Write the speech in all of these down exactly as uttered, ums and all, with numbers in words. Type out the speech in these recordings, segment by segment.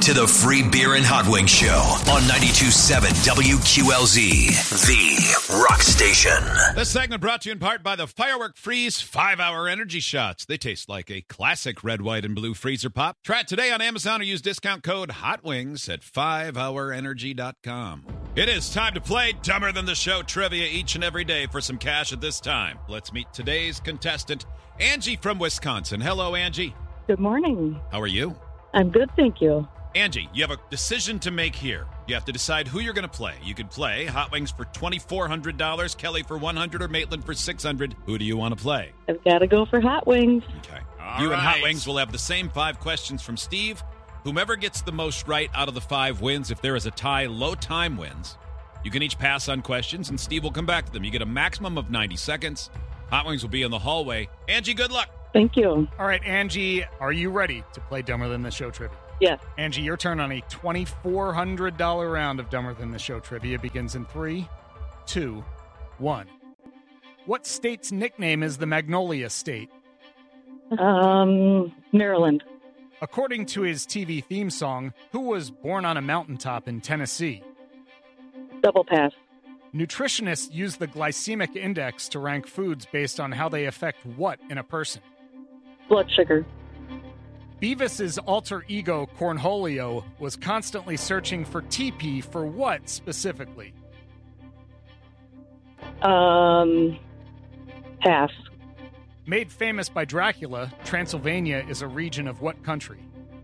to the Free Beer and Hot Wings Show on ninety-two point seven W Q L Z, the rock station. This segment brought to you in part by the Firework Freeze five-hour energy shots. They taste like a classic red, white, and blue freezer pop. Try it today on Amazon or use discount code HOTWINGS at five hour energy dot com. It is time to play Dumber Than the Show trivia each and every day for some cash at this time. Let's meet today's contestant, Angie from Wisconsin. Hello, Angie. Good morning. How are you? I'm good, thank you. Angie, you have a decision to make here. You have to decide who you're going to play. You could play Hot Wings for twenty-four hundred dollars, Kelly for one hundred dollars, or Maitland for six hundred dollars. Who do you want to play? I've got to go for Hot Wings. Okay. All you right. and Hot Wings will have the same five questions from Steve. Whomever gets the most right out of the five wins. If there is a tie, low time wins. You can each pass on questions, and Steve will come back to them. You get a maximum of ninety seconds. Hot Wings will be in the hallway. Angie, good luck. Thank you. All right, Angie, are you ready to play Dumber Than the Show trivia? Yes. Angie, your turn on a twenty-four hundred dollars round of Dumber Than the Show trivia begins in three, two, one. What state's nickname is the Magnolia State? Um, Maryland. According to his T V theme song, who was born on a mountaintop in Tennessee? Double pass. Nutritionists use the glycemic index to rank foods based on how they affect what in a person? Blood sugar. Beavis's alter ego, Cornholio, was constantly searching for T P for what specifically? Um, pass. Made famous by Dracula, Transylvania is a region of what country?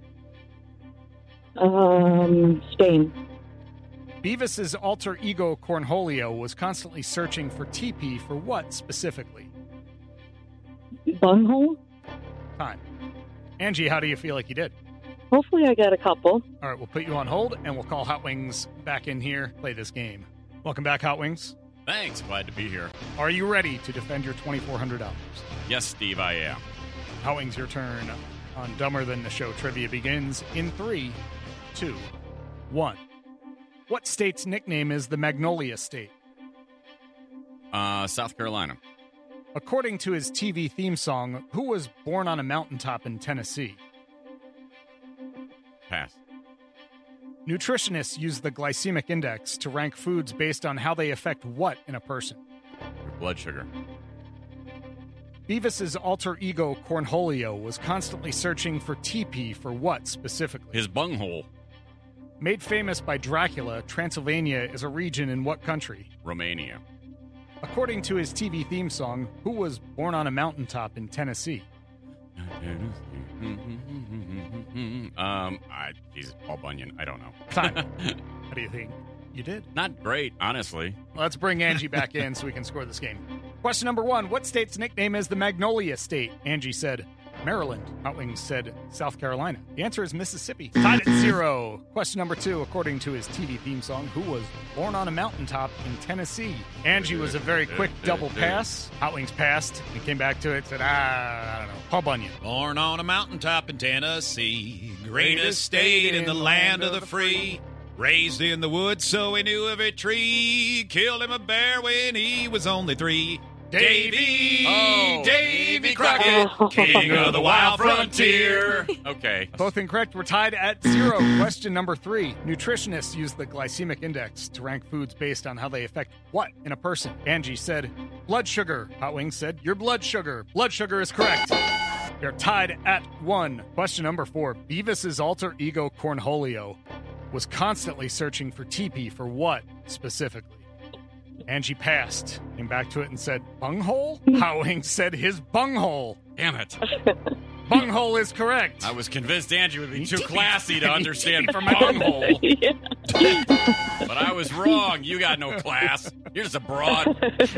Um, Spain. Beavis's alter ego, Cornholio, was constantly searching for T P for what specifically? Bunghole? Time. Angie, how do you feel like you did? Hopefully I got a couple. All right, we'll put you on hold, and we'll call Hot Wings back in here, play this game. Welcome back, Hot Wings. Thanks. Glad to be here. Are you ready to defend your twenty-four hundred dollars? Yes, Steve, I am. Hot Wings, your turn on Dumber Than the Show trivia begins in three, two, one. What state's nickname is the Magnolia State? Uh, South Carolina. According to his T V theme song, who was born on a mountaintop in Tennessee? Pass. Nutritionists use the glycemic index to rank foods based on how they affect what in a person? Your blood sugar. Beavis's alter ego, Cornholio, was constantly searching for T P for what specifically? His bunghole. Made famous by Dracula, Transylvania is a region in what country? Romania. According to his T V theme song, who was born on a mountaintop in Tennessee? Um, I, Jesus, Paul Bunyan. I don't know. Time. How do you think you did? Not great, honestly. Let's bring Angie back in so we can score this game. Question number one. What state's nickname is the Magnolia State? Angie said Maryland. Hot Wings said South Carolina. The answer is Mississippi. Tied at zero. Question number two. According to his T V theme song, who was born on a mountaintop in Tennessee? Angie was a very quick double pass. Hot Wings passed and came back to it. Said, ah, I don't know. Paul Bunyan. Born on a mountaintop in Tennessee, greatest state in the land of the free. Raised in the woods, so he knew every tree. Killed him a bear when he was only three. Davy, Oh. Davy Crockett, king of the wild frontier. Okay. Both incorrect. We're tied at zero. Question number three. Nutritionists use the glycemic index to rank foods based on how they affect what in a person? Angie said blood sugar. Hot Wings said your blood sugar. Blood sugar is correct. You're tied at one. Question number four. Beavis's alter ego, Cornholio, was constantly searching for T P for what specifically? Angie passed, came back to it and said, bunghole? Hot Wings said his bunghole. Damn it. Bunghole is correct. I was convinced Angie would be too classy to understand from bunghole. Yeah. But I was wrong. You got no class. You're just a broad.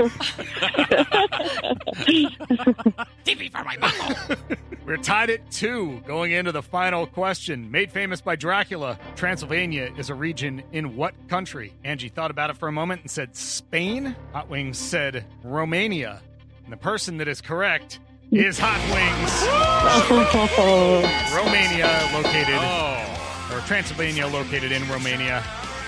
T V for my bunghole. We're tied at two going into the final question. Made famous by Dracula, Transylvania is a region in what country? Angie thought about it for a moment and said Spain. Hot Wings said Romania. And the person that is correct is Hot Wings. Romania located, Oh. or Transylvania located in Romania.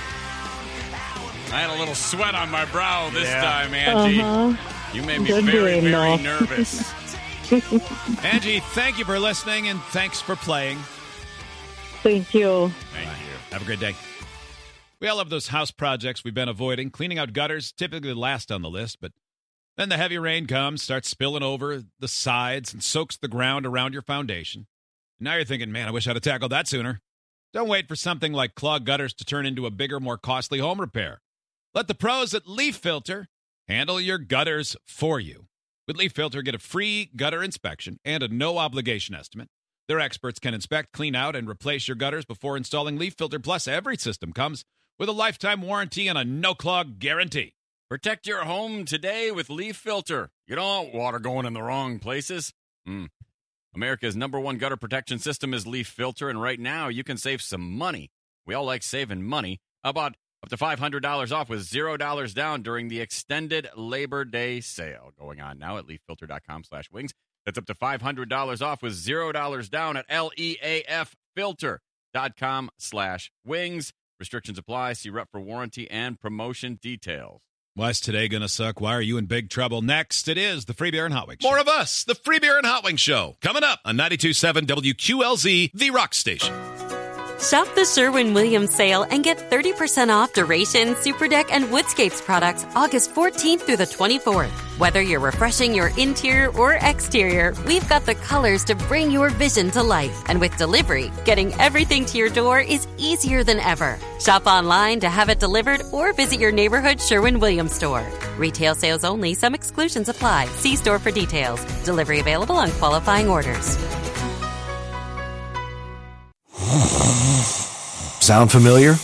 I had a little sweat on my brow this Yeah. time, Angie. Uh-huh. You made me Good very, doing, very though. nervous. Angie, thank you for listening and thanks for playing. Thank you. Thank you. Have a great day. We all have those house projects we've been avoiding. Cleaning out gutters typically last on the list, but then the heavy rain comes, starts spilling over the sides, and soaks the ground around your foundation. Now you're thinking, man, I wish I'd have tackled that sooner. Don't wait for something like clogged gutters to turn into a bigger, more costly home repair. Let the pros at Leaf Filter handle your gutters for you. With Leaf Filter, get a free gutter inspection and a no-obligation estimate. Their experts can inspect, clean out, and replace your gutters before installing Leaf Filter. Plus, every system comes with a lifetime warranty and a no-clog guarantee. Protect your home today with Leaf Filter. You don't want water going in the wrong places. Mm. America's number one gutter protection system is Leaf Filter, and right now you can save some money. We all like saving money. How about up to five hundred dollars off with zero dollars down during the extended Labor Day sale going on now at leaffilter.com slash wings. That's up to five hundred dollars off with zero dollars down at leaffilter.com slash wings. Restrictions apply. See rep for warranty and promotion details. Why is today going to suck? Why are you in big trouble? Next, it is the Free Beer and Hot Wings Show. More of us, the Free Beer and Hot Wings Show, coming up on ninety-two point seven W Q L Z, the rock station. Shop the Sherwin-Williams sale and get thirty percent off Duration, Superdeck, and Woodscapes products August fourteenth through the twenty-fourth. Whether you're refreshing your interior or exterior, we've got the colors to bring your vision to life. And with delivery, getting everything to your door is easier than ever. Shop online to have it delivered or visit your neighborhood Sherwin-Williams store. Retail sales only. Some exclusions apply. See store for details. Delivery available on qualifying orders. Sound familiar?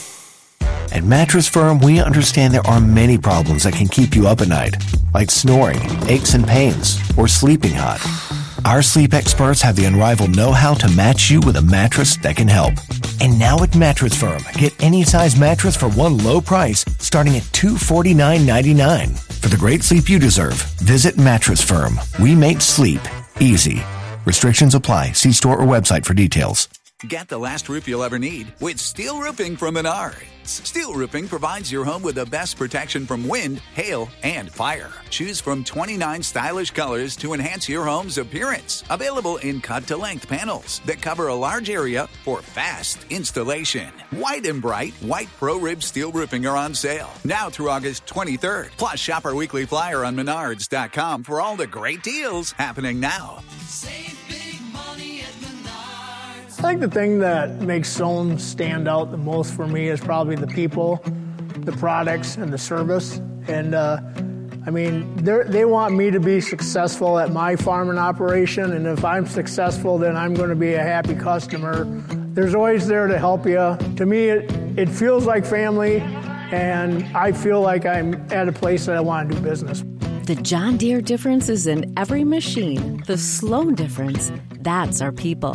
At Mattress Firm, we understand there are many problems that can keep you up at night, like snoring, aches and pains, or sleeping hot. Our sleep experts have the unrivaled know-how to match you with a mattress that can help. And now at Mattress Firm, get any size mattress for one low price, starting at two hundred forty-nine ninety-nine. For the great sleep you deserve, visit Mattress Firm. We make sleep easy. Restrictions apply. See store or website for details. Get the last roof you'll ever need with Steel Roofing from Menards. Steel Roofing provides your home with the best protection from wind, hail, and fire. Choose from twenty-nine stylish colors to enhance your home's appearance. Available in cut-to-length panels that cover a large area for fast installation. White and bright, white Pro Rib Steel Roofing are on sale now through August twenty-third. Plus, shop our weekly flyer on menards dot com for all the great deals happening now. Save big money at Menards. I think the thing that makes Sohn stand out the most for me is probably the people, the products, and the service. And, uh, I mean, they want me to be successful at my farming operation, and if I'm successful, then I'm going to be a happy customer. There's always there to help you. To me, it, it feels like family, and I feel like I'm at a place that I want to do business. The John Deere difference is in every machine. The Sloan difference, that's our people.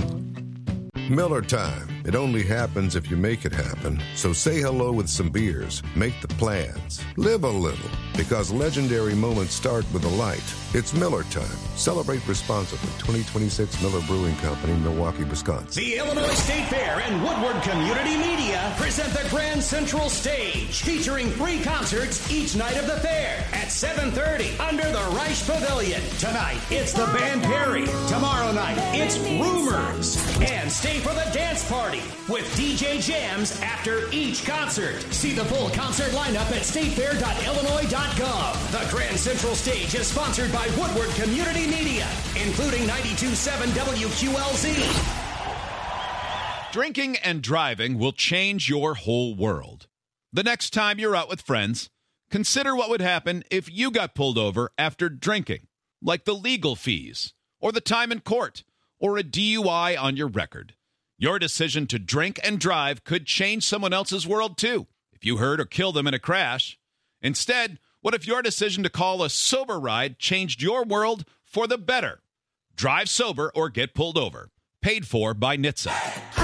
Miller time. It only happens if you make it happen. So say hello with some beers. Make the plans. Live a little. Because legendary moments start with a light. It's Miller time. Celebrate responsibly. twenty twenty-six Miller Brewing Company, Milwaukee, Wisconsin. The Illinois State Fair and Woodward Community Media present the Grand Central Stage, featuring free concerts each night of the fair at seven thirty under the Reich Pavilion. Tonight, it's the band Perry. Tomorrow night, it's Rumors. And stay for the dance party with D J jams after each concert. See the full concert lineup at state fair dot illinois dot gov. The Grand Central Stage is sponsored by Woodward Community Media, including ninety-two point seven W Q L Z. Drinking and driving will change your whole world. The next time you're out with friends, consider what would happen if you got pulled over after drinking, like the legal fees, or the time in court, or a D U I on your record. Your decision to drink and drive could change someone else's world, too, if you hurt or kill them in a crash. Instead, what if your decision to call a sober ride changed your world for the better? Drive sober or get pulled over. Paid for by N H T S A.